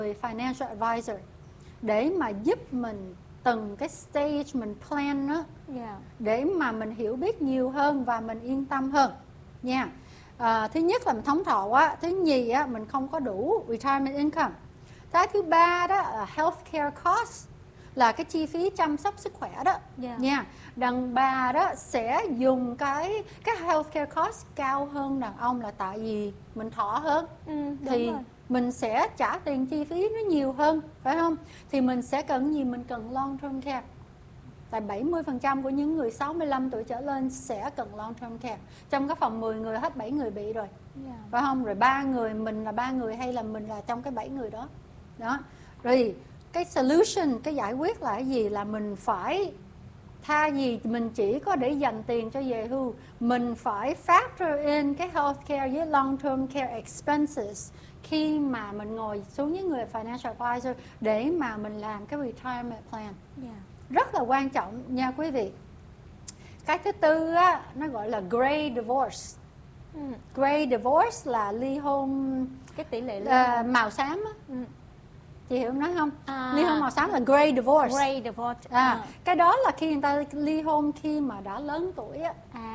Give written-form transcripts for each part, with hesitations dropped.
financial advisor để mà giúp mình từng cái stage mình plan đó, để mà mình hiểu biết nhiều hơn và mình yên tâm hơn nha. Thứ nhất là mình thống thọ á, thứ nhì á, mình không có đủ retirement income. Cái thứ ba đó là healthcare cost, là cái chi phí chăm sóc sức khỏe đó nha. Đàn bà đó sẽ dùng cái healthcare cost cao hơn đàn ông là tại vì mình thọ hơn, thì mình sẽ trả tiền chi phí nó nhiều hơn, phải không? Thì mình sẽ cần gì? Mình cần long term care. Tại 70% của những người 65 tuổi trở lên sẽ cần long term care. Trong cái phòng 10 người hết 7 người bị rồi, phải không? Rồi 3 người, mình là 3 người hay là mình là trong cái 7 người đó. Đó. Rồi cái solution, cái giải quyết là cái gì? Là mình phải, thay vì mình chỉ có để dành tiền cho về hưu, mình phải factor in cái healthcare với long term care expenses khi mà mình ngồi xuống với người financial advisor để mà mình làm cái retirement plan. Rất là quan trọng nha quý vị. Cái thứ tư á, nó gọi là grey divorce. Grey divorce là ly hôn, cái tỷ lệ màu xám á. Chị hiểu nói không? Ly hôn màu xám là grey divorce. Grey divorce. Cái đó là khi người ta ly hôn khi mà đã lớn tuổi á.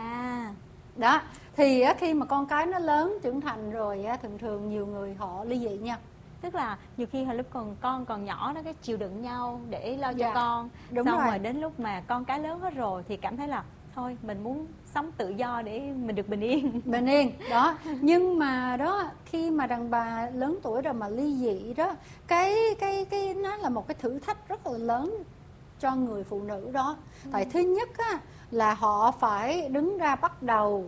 Đó, thì khi mà con cái nó lớn trưởng thành rồi á, thường nhiều người họ ly dị nha. Tức là nhiều khi hồi lúc con còn nhỏ đó, cái chịu đựng nhau để lo cho con. Đúng xong rồi. Đến lúc mà con cái lớn hết rồi thì cảm thấy là thôi mình muốn sống tự do để mình được bình yên. Bình yên đó. Nhưng mà đó, khi mà đàn bà lớn tuổi rồi mà ly dị đó, cái nó là một cái thử thách rất là lớn cho người phụ nữ đó. Tại thứ nhất á, là họ phải đứng ra bắt đầu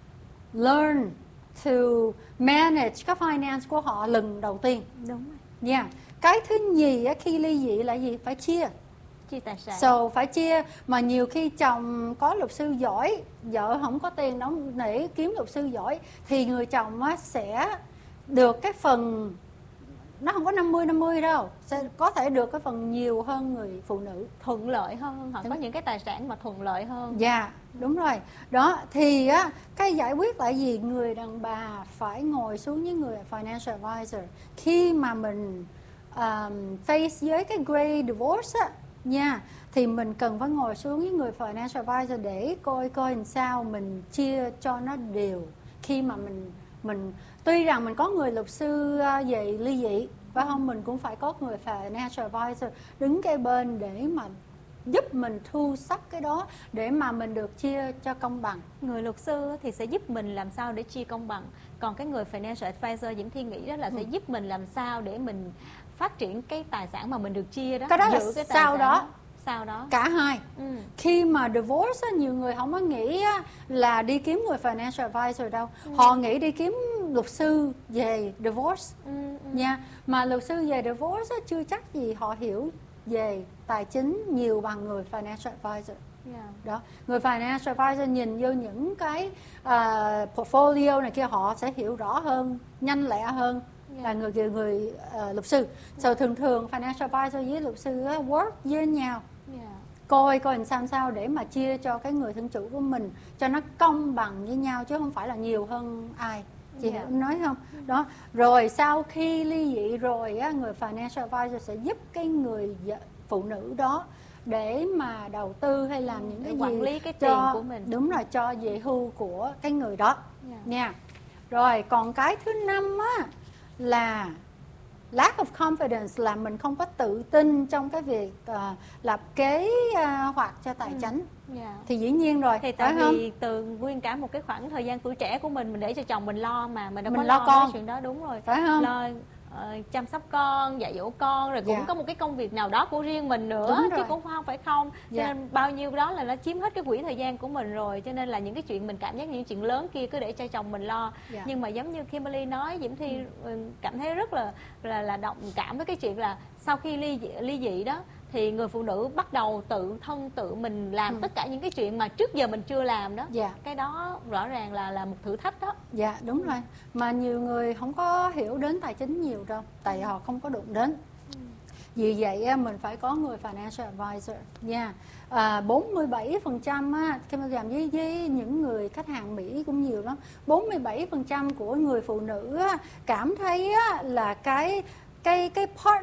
learn to manage cái finance của họ lần đầu tiên. Đúng rồi. Nha. Cái thứ nhì á, khi ly dị là gì? Phải chia tài sản. Phải chia. Mà nhiều khi chồng có luật sư giỏi, vợ không có tiền đóng để kiếm luật sư giỏi, thì người chồng á, sẽ được cái phần, nó không có 50-50 đâu, sẽ có thể được cái phần nhiều hơn người phụ nữ. Thuận lợi hơn, họ có những cái tài sản mà thuận lợi hơn. Đúng rồi. Đó, thì á, cái giải quyết là gì? Người đàn bà phải ngồi xuống với người financial advisor. Khi mà mình face với cái grey divorce á, nha, thì mình cần phải ngồi xuống với người financial advisor để coi làm sao mình chia cho nó đều. Khi mà mình tuy rằng mình có người luật sư về ly dị, phải không? Mình cũng phải có người financial advisor đứng kế bên để mà giúp mình thu xếp cái đó để mà mình được chia cho công bằng. Người luật sư thì sẽ giúp mình làm sao để chia công bằng. Còn cái người financial advisor, Diễm Thi nghĩ đó là sẽ giúp mình làm sao để mình phát triển cái tài sản mà mình được chia đó. Cái đó là cái tài sau đó cả hai. Khi mà divorce á, nhiều người không có nghĩ á, là đi kiếm người financial advisor đâu. Họ nghĩ đi kiếm luật sư về divorce nha. Mà luật sư về divorce á, chưa chắc gì họ hiểu về tài chính nhiều bằng người financial advisor. Đó, người financial advisor nhìn vô những cái portfolio này kia, họ sẽ hiểu rõ hơn, nhanh lẹ hơn là người luật sư. Thường financial advisor với luật sư work với nhau, coi làm sao để mà chia cho cái người thân chủ của mình cho nó công bằng với nhau, chứ không phải là nhiều hơn ai. Chị hiểu nói không? Đó. Rồi sau khi ly dị rồi á, người financial advisor sẽ giúp cái người phụ nữ đó để mà đầu tư hay làm những cái gì quản lý cái tiền của mình. Đúng rồi, cho về hưu của cái người đó nha. Rồi còn cái thứ năm á, là lack of confidence, là mình không có tự tin trong cái việc lập kế hoạch cho tài chính. Thì dĩ nhiên rồi, thì tại vì từ nguyên cả một cái khoảng thời gian tuổi trẻ của mình để cho chồng mình lo, mà mình đâu có lo con chuyện đó. Đúng rồi, phải không? Lo chăm sóc con, dạy dỗ con, rồi cũng có một cái công việc nào đó của riêng mình nữa, chứ cũng không phải không. Cho nên bao nhiêu đó là nó chiếm hết cái quỹ thời gian của mình rồi. Cho nên là những cái chuyện mình cảm giác những chuyện lớn kia cứ để cho chồng mình lo. Nhưng mà giống như Kimberly nói, Diễm Thi cảm thấy rất là động cảm với cái chuyện là sau khi ly dị đó, thì người phụ nữ bắt đầu tự mình làm tất cả những cái chuyện mà trước giờ mình chưa làm đó. Cái đó rõ ràng là một thử thách đó. Đúng rồi. Mà nhiều người không có hiểu đến tài chính nhiều đâu, tại họ không có đụng đến. Vì vậy mình phải có người financial advisor nha. 47% khi mà làm với những người khách hàng Mỹ cũng nhiều lắm. 47% của người phụ nữ cảm thấy là cái partner